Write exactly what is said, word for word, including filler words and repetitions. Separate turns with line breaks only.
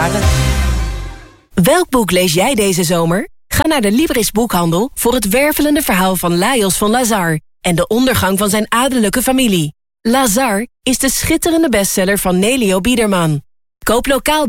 jaren.
Welk boek lees jij deze zomer? Ga naar de Libris boekhandel voor het wervelende verhaal van Lajos van Lazar en de ondergang van zijn adellijke familie. Lazar is de schitterende bestseller van Nelio Biederman. Koop lokaal